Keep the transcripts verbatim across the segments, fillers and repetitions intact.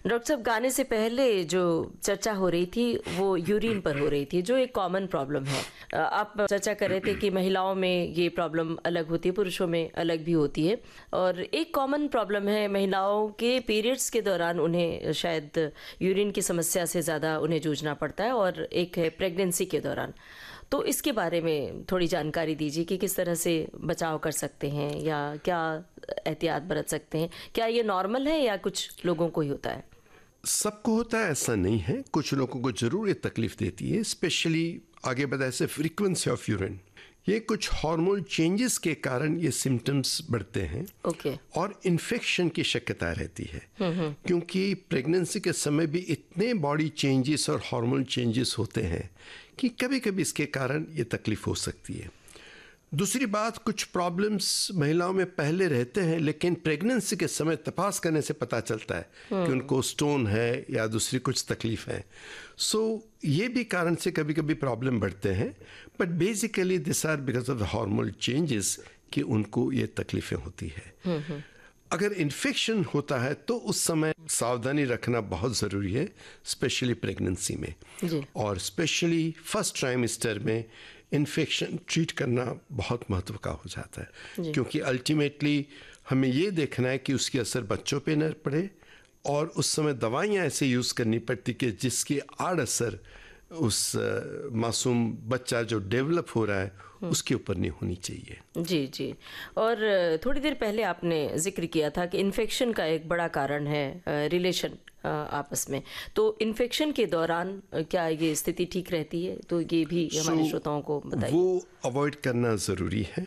Doctor साहब, गाने से पहले जो चर्चा हो रही थी वो यूरिन पर हो रही थी, जो एक कॉमन प्रॉब्लम है। अ, आप चर्चा कर रहे थे कि महिलाओं में ये प्रॉब्लम अलग होती है, पुरुषों में अलग भी होती है। और एक कॉमन प्रॉब्लम है महिलाओं के पीरियड्स के दौरान उन्हें शायद यूरिन की समस्या से ज़्यादा उन्हें जूझना पड़ता है, और एक है प्रेगनेंसी के दौरान। तो इसके बारे में थोड़ी जानकारी दीजिए कि किस तरह से बचाव कर सकते हैं या क्या एहतियात बरत सकते हैं। क्या ये नॉर्मल है या कुछ लोगों को ही होता है? सबको होता है ऐसा नहीं है, कुछ लोगों को ज़रूर ये तकलीफ देती है। स्पेशली आगे बताया से फ्रीक्वेंसी ऑफ यूरिन, ये कुछ हार्मोन चेंजेस के कारण ये सिम्टम्स बढ़ते हैं। Okay okay. और इन्फेक्शन की शक्यता रहती है, क्योंकि प्रेगनेंसी के समय भी इतने बॉडी चेंजेस और हार्मोन चेंजेस होते हैं कि कभी कभी इसके कारण ये तकलीफ हो सकती है। दूसरी बात, कुछ प्रॉब्लम्स महिलाओं में पहले रहते हैं, लेकिन प्रेगनेंसी के समय तपास करने से पता चलता है कि उनको स्टोन है या दूसरी कुछ तकलीफ है। सो so, ये भी कारण से कभी कभी प्रॉब्लम बढ़ते हैं, but basically this are because of the hormonal changes कि उनको ये तकलीफें होती है। अगर इन्फेक्शन होता है तो उस समय सावधानी रखना बहुत ज़रूरी है, स्पेशली प्रेगनेंसी में जी। और स्पेशली फर्स्ट ट्राइमेस्टर में इन्फेक्शन ट्रीट करना बहुत महत्व का हो जाता है, क्योंकि अल्टीमेटली हमें ये देखना है कि उसकी असर बच्चों पे न पड़े, और उस समय दवाइयाँ ऐसे यूज़ करनी पड़ती कि जिसकी आड़ असर उस मासूम बच्चा जो डेवलप हो रहा है उसके ऊपर नहीं होनी चाहिए। जी जी। और थोड़ी देर पहले आपने जिक्र किया था कि इन्फेक्शन का एक बड़ा कारण है रिलेशन आपस में, तो इन्फेक्शन के दौरान क्या ये स्थिति ठीक रहती है? तो ये भी हमारे श्रोताओं को बताइए। वो अवॉइड करना ज़रूरी है,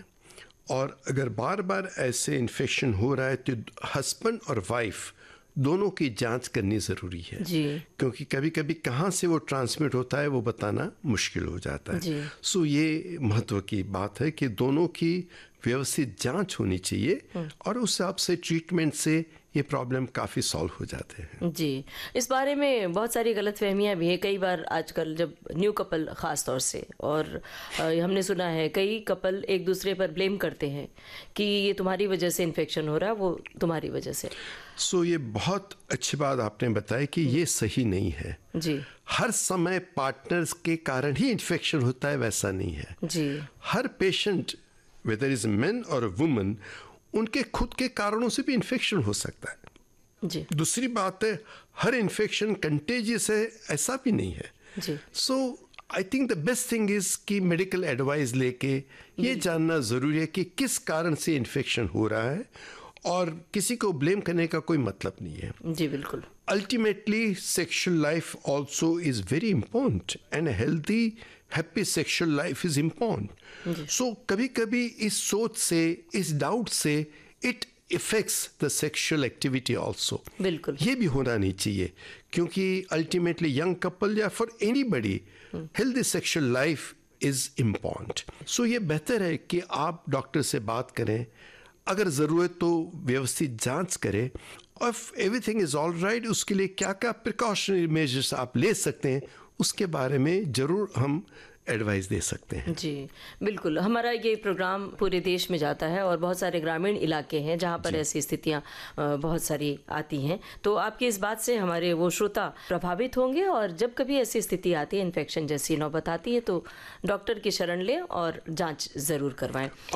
और अगर बार बार ऐसे इन्फेक्शन हो रहा है तो हस्बैंड और वाइफ दोनों की जांच करनी ज़रूरी है जी। क्योंकि कभी कभी कहाँ से वो ट्रांसमिट होता है वो बताना मुश्किल हो जाता है। सो ये महत्व की बात है कि दोनों की व्यवस्थित जांच होनी चाहिए, और उस हिसाब से ट्रीटमेंट से ये प्रॉब्लम काफ़ी सॉल्व हो जाते हैं। जी, इस बारे में बहुत सारी गलतफहमियां भी हैं कई बार आजकल, जब न्यू कपल ख़ास तौर से, और हमने सुना है कई कपल एक दूसरे पर ब्लेम करते हैं कि ये तुम्हारी वजह से इन्फेक्शन हो रहा है, वो तुम्हारी वजह से। सो ये बहुत अच्छी बात आपने बताई कि ये सही नहीं है जी। हर समय पार्टनर्स के कारण ही इन्फेक्शन होता है, वैसा नहीं है जी। हर पेशेंट वेदर इज मैन और वुमन, उनके खुद के कारणों से भी इन्फेक्शन हो सकता है। जी। दूसरी बात है, हर इन्फेक्शन कंटेजियस है ऐसा भी नहीं है। जी। सो I think the best thing is कि मेडिकल एडवाइस लेके ये जानना ज़रूरी है कि किस कारण से इन्फेक्शन हो रहा है, और किसी को ब्लेम करने का कोई मतलब नहीं है। जी बिल्कुल। Ultimately sexual life also is very important, and healthy happy sexual life is important. सो कभी कभी इस सोच से, इस डाउट से it effects the sexual activity also. बिल्कुल, ये भी होना नहीं चाहिए, क्योंकि अल्टीमेटली यंग कपल या for anybody healthy sexual life is important. सो ये बेहतर है कि आप डॉक्टर से बात करें, अगर ज़रूरत तो व्यवस्थित जांच करें, और एवरीथिंग इज़ ऑल राइट उसके लिए क्या क्या प्रिकॉशनरी मेजर्स आप ले सकते हैं उसके बारे में ज़रूर हम एडवाइस दे सकते हैं। जी बिल्कुल। हमारा ये प्रोग्राम पूरे देश में जाता है, और बहुत सारे ग्रामीण इलाके हैं जहाँ पर ऐसी स्थितियाँ बहुत सारी आती हैं। तो आपकी इस बात से हमारे वो श्रोता प्रभावित होंगे, और जब कभी ऐसी स्थिति आती है, इन्फेक्शन जैसी नौबत आती है, तो डॉक्टर की शरण लें और जांच ज़रूर करवाएं।